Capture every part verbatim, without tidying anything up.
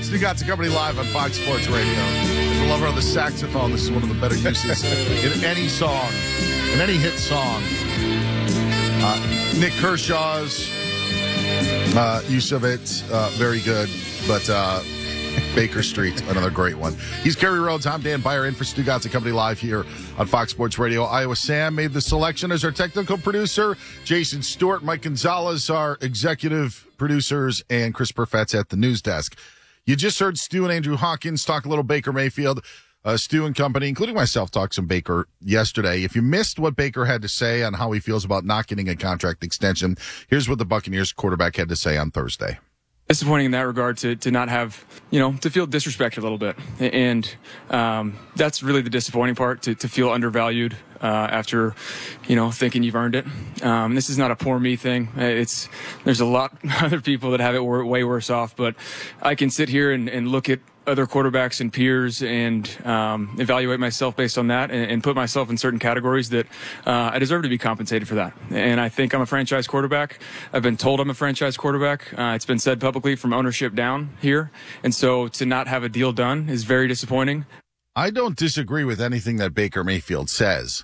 Stugotz and Company live on Fox Sports Radio. As a lover of the saxophone, this is one of the better uses in any song, in any hit song. Uh, Nick Kershaw's uh, use of it, uh, very good. But uh, Baker Street, another great one. He's Kerry Rhodes. I'm Dan Beyer in for Stugotz and Company live here on Fox Sports Radio. Iowa Sam made the selection as our technical producer. Jason Stewart, Mike Gonzalez, our executive producers, and Chris Perfetz at the news desk. You just heard Stu and Andrew Hawkins talk a little Baker Mayfield. Uh, Stu and company, including myself, talked some Baker yesterday. If you missed what Baker had to say on how he feels about not getting a contract extension, here's what the Buccaneers quarterback had to say on Thursday. Disappointing in that regard to to not have, you know, to feel disrespected a little bit. And um, that's really the disappointing part, to, to feel undervalued uh, after, you know, thinking you've earned it. Um, this is not a poor me thing. It's There's a lot of other people that have it way worse off. But I can sit here and, and look at other quarterbacks and peers and um, evaluate myself based on that and, and put myself in certain categories that uh, I deserve to be compensated for that. And I think I'm a franchise quarterback. I've been told I'm a franchise quarterback. Uh, it's been said publicly from ownership down here. And so to not have a deal done is very disappointing. I don't disagree with anything that Baker Mayfield says.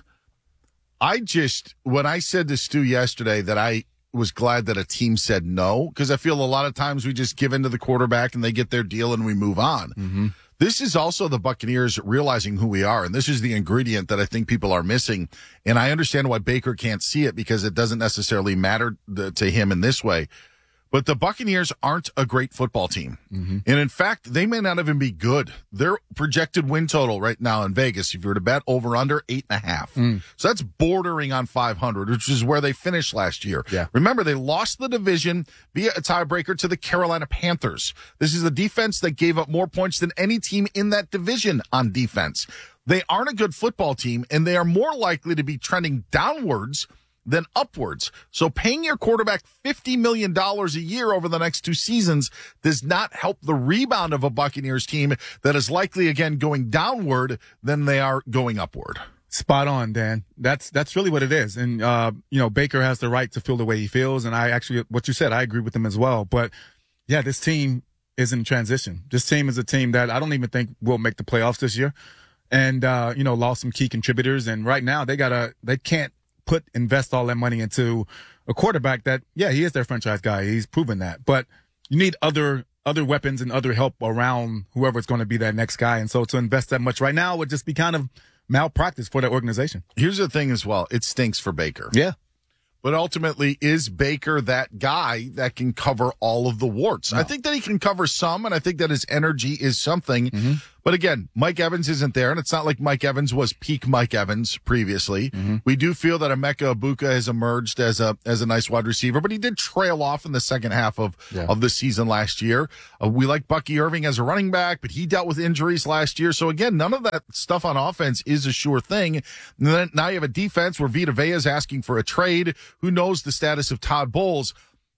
I just, when I said to Stu yesterday that I was glad that a team said no, because I feel a lot of times we just give in to the quarterback and they get their deal and we move on. Mm-hmm. This is also the Buccaneers realizing who we are, and this is the ingredient that I think people are missing. And I understand why Baker can't see it, because it doesn't necessarily matter to him in this way. But the Buccaneers aren't a great football team. Mm-hmm. And in fact, they may not even be good. Their projected win total right now in Vegas, if you were to bet over under eight and a half. Mm. So that's bordering on five hundred, which is where they finished last year. Yeah. Remember, they lost the division via a tiebreaker to the Carolina Panthers. This is a defense that gave up more points than any team in that division on defense. They aren't a good football team, and they are more likely to be trending downwards than upwards. So paying your quarterback fifty million dollars a year over the next two seasons does not help the rebound of a Buccaneers team that is likely, again, going downward than they are going upward. Spot on, Dan. That's that's really what it is. And, uh, you know, Baker has the right to feel the way he feels. And I actually, what you said, I agree with him as well. But, yeah, this team is in transition. This team is a team that I don't even think will make the playoffs this year. And, uh, you know, lost some key contributors. And right now they got to, they can't put invest all that money into a quarterback that, yeah, he is their franchise guy. He's proven that. But you need other other weapons and other help around whoever's going to be that next guy. And so to invest that much right now would just be kind of malpractice for that organization. Here's the thing as well. It stinks for Baker. Yeah. But ultimately, is Baker that guy that can cover all of the warts? No. I think that he can cover some, and I think that his energy is something. Mm-hmm. But again, Mike Evans isn't there, and it's not like Mike Evans was peak Mike Evans previously. Mm-hmm. We do feel that Emeka Egbuka has emerged as a as a nice wide receiver, but he did trail off in the second half of, yeah. of the season last year. Uh, we like Bucky Irving as a running back, but he dealt with injuries last year. So again, none of that stuff on offense is a sure thing. And then now you have a defense where Vita Vea is asking for a trade. Who knows the status of Todd Bowles?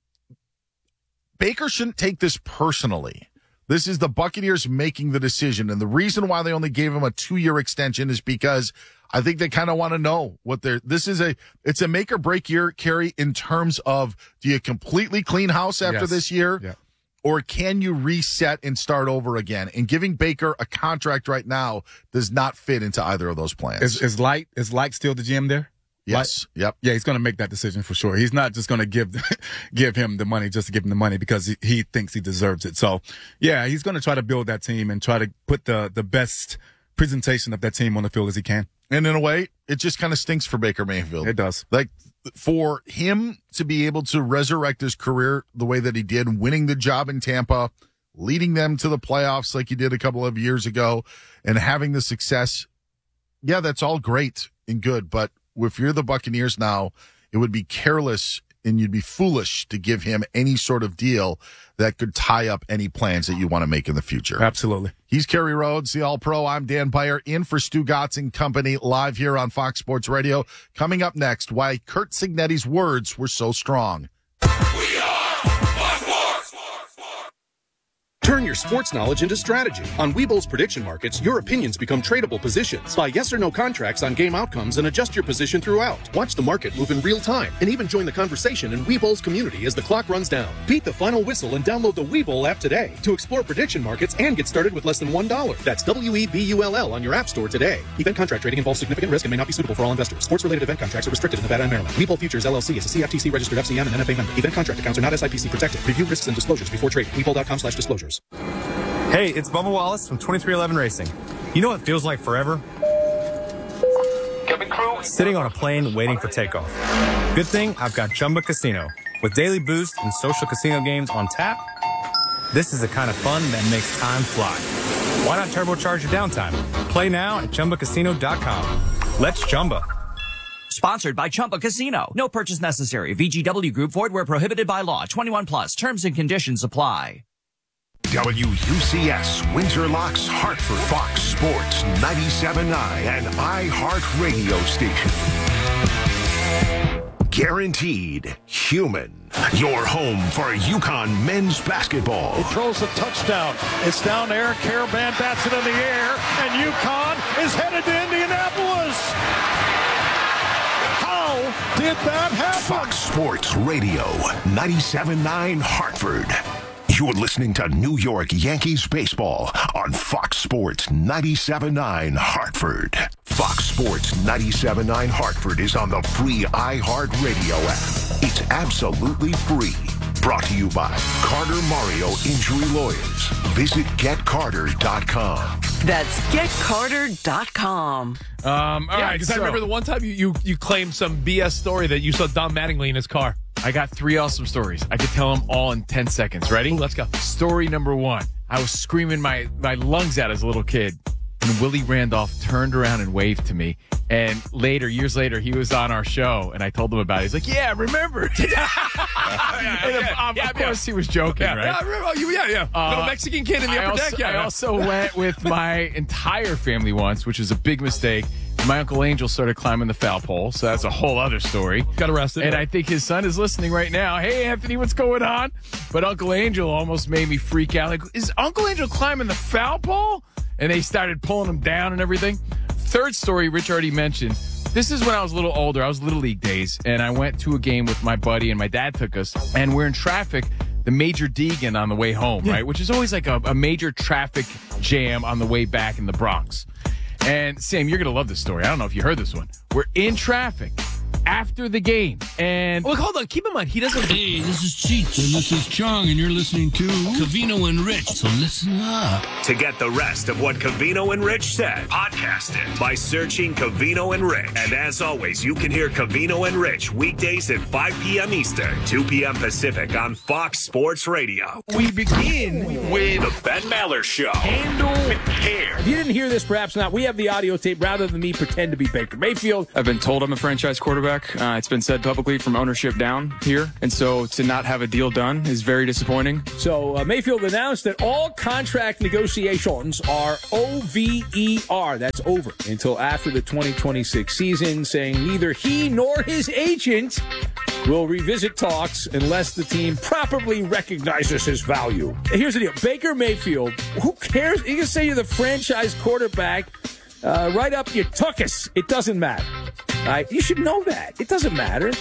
Baker shouldn't take this personally. This is the Buccaneers making the decision. And the reason why they only gave him a two-year extension is because I think they kind of want to know what they're, this is a, it's a make or break year, Kerry, in terms of, do you completely clean house after yes. this year? Yeah. Or can you reset and start over again? And giving Baker a contract right now does not fit into either of those plans. Is, is Light, is Light still the G M there? Yes. Like, yep. Yeah, he's going to make that decision for sure. He's not just going to give give him the money just to give him the money because he, he thinks he deserves it. So, yeah, he's going to try to build that team and try to put the, the best presentation of that team on the field as he can. And in a way, it just kind of stinks for Baker Mayfield. It does. Like, for him to be able to resurrect his career the way that he did, winning the job in Tampa, leading them to the playoffs like he did a couple of years ago, and having the success, yeah, that's all great and good, but if you're the Buccaneers now, it would be careless and you'd be foolish to give him any sort of deal that could tie up any plans that you want to make in the future. Absolutely. He's Kerry Rhodes, the All-Pro. I'm Dan Beyer, in for Stugotz and Company, live here on Fox Sports Radio. Coming up next, why Curt Cignetti's words were so strong. We are Fox Sports! Turn your sports knowledge into strategy. On Webull's prediction markets, your opinions become tradable positions. Buy yes or no contracts on game outcomes and adjust your position throughout. Watch the market move in real time and even join the conversation in Webull's community as the clock runs down. Beat the final whistle and download the Webull app today to explore prediction markets and get started with less than one dollar. That's W E B U L L on your app store today. Event contract trading involves significant risk and may not be suitable for all investors. Sports-related event contracts are restricted in Nevada and Maryland. Webull Futures L L C is a C F T C-registered F C M and N F A member. Event contract accounts are not S I P C protected. Review risks and disclosures before trading. Webull dot com slash disclosures. Hey, it's Bubba Wallace from twenty-three eleven Racing. You know what feels like forever? Sitting on a plane waiting for takeoff. Good thing I've got Chumba Casino. With daily boost and social casino games on tap, this is the kind of fun that makes time fly. Why not turbocharge your downtime? Play now at Chumba Casino dot com. Let's Chumba. Sponsored by Chumba Casino. No purchase necessary. V G W Group. Void where prohibited by law. twenty-one plus. Terms and conditions apply. W U C S, Windsor Locks, Hartford, Fox Sports, ninety-seven point nine, and iHeart Radio Station. Guaranteed human. Your home for UConn men's basketball. He throws a touchdown. It's down there. Caravan bats it in the air, and UConn is headed to Indianapolis. How did that happen? Fox Sports Radio, ninety-seven point nine Hartford. You're listening to New York Yankees baseball on Fox Sports ninety-seven point nine Hartford. Fox Sports ninety-seven point nine Hartford is on the free iHeart Radio app. It's absolutely free. Brought to you by Carter Mario Injury Lawyers. Visit get carter dot com. That's get carter dot com. Um, all yeah, right, because so. I remember the one time you, you you claimed some B S story that you saw Don Mattingly in his car. I got three awesome stories. I could tell them all in ten seconds. Ready? Ooh, let's go. Story number one. I was screaming my, my lungs out as a little kid. And Willie Randolph turned around and waved to me. And later, years later, he was on our show, and I told him about it. He's like, yeah, remember. yeah, yeah, and of, yeah, of yeah, course, yeah. he was joking, Yeah, right? yeah, I remember- oh, yeah, yeah. Uh, Little Mexican kid in the I upper also, deck. Yeah, I yeah. also went with my entire family once, which was a big mistake. My Uncle Angel started climbing the foul pole, so that's a whole other story. Got arrested. And right? I think his son is listening right now. Hey, Anthony, what's going on? But Uncle Angel almost made me freak out. Like, is Uncle Angel climbing the foul pole? And they started pulling him down and everything. Third story, Rich already mentioned. This is when I was a little older. I was Little League days, and I went to a game with my buddy, and my dad took us, and we're in traffic, the Major Deegan on the way home, yeah. right? Which is always like a, a major traffic jam on the way back in the Bronx. And Sam, you're going to love this story. I don't know if you heard this one. We're in traffic after the game. And look, hold on. Keep in mind, he doesn't. Hey, this is Cheech, and this is Chong, and you're listening to Covino and Rich. So listen up. To get the rest of what Covino and Rich said, podcast it by searching Covino and Rich. And as always, you can hear Covino and Rich weekdays at five p.m. Eastern, two p.m. Pacific on Fox Sports Radio. We begin with The Ben Maller Show. Handle with care. If you didn't hear this, perhaps not, we have the audio tape rather than me pretend to be Baker Mayfield. I've been told I'm a franchise quarterback. Uh, it's been said publicly from ownership down here. And so to not have a deal done is very disappointing. So uh, Mayfield announced that all contract negotiations are O V E R. That's over until after the twenty twenty-six season, saying neither he nor his agent will revisit talks unless the team properly recognizes his value. Here's the deal. Baker Mayfield, who cares? You can say you're the franchise quarterback. Uh, right up your tuchus. It doesn't matter. All right? You should know that. It doesn't matter.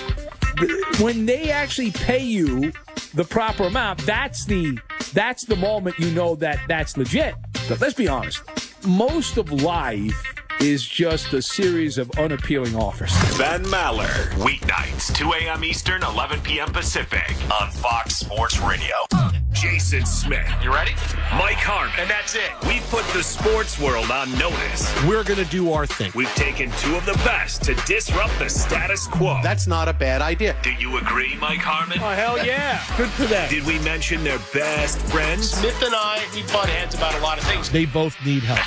When they actually pay you the proper amount, that's the that's the moment you know that that's legit. But let's be honest. Most of life is just a series of unappealing offers. Ben Maller, weeknights, two a.m. Eastern, eleven p.m. Pacific on Fox Sports Radio. Jason Smith. You ready? Mike Harmon. And that's it. We've put the sports world on notice. We're going to do our thing. We've taken two of the best to disrupt the status quo. That's not a bad idea. Do you agree, Mike Harmon? Oh, hell yeah. Good for them. Did we mention their best friends? Smith and I, we butt heads about a lot of things. They both need help.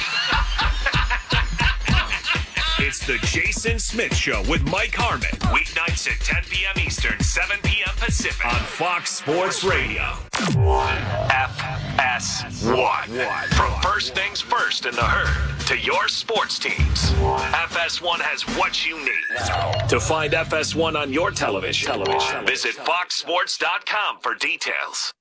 It's the Jason Smith Show with Mike Harmon. Weeknights at ten p.m. Eastern, seven p.m. Pacific on Fox Sports Radio. F S one. From first things first in the herd to your sports teams, F S one has what you need. To find F S one on your television, television. visit fox sports dot com for details.